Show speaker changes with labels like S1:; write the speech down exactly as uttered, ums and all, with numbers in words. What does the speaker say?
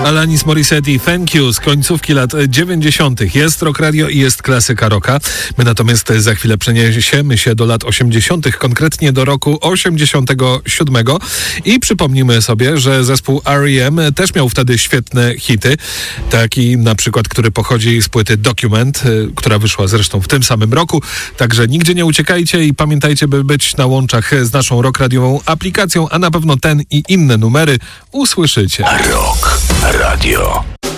S1: Alanis Morissette, Thank You z końcówki lat dziewięćdziesiątych. Jest Rock Radio i jest klasyka rocka. My natomiast za chwilę przeniesiemy się do lat osiemdziesiątych, konkretnie do roku osiemdziesiątego siódmego i przypomnimy sobie, że zespół R E M też miał wtedy świetne hity. Taki na przykład, który pochodzi z płyty Document, która wyszła zresztą w tym samym roku. Także nigdzie nie uciekajcie i pamiętajcie, by być na łączach z naszą Rock Radiową aplikacją, a na pewno ten i inne numery usłyszycie.
S2: Rock Radio.